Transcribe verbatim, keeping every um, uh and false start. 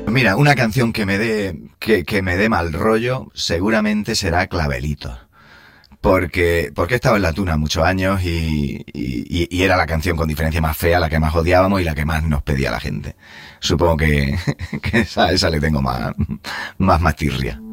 Mira, una canción que me dé que, que me dé mal rollo seguramente será Clavelitos. Porque, porque he estado en la tuna muchos años y, y, y era la canción con diferencia más fea, la que más odiábamos y la que más nos pedía la gente. Supongo que, que esa, esa le tengo más, más, más tirria.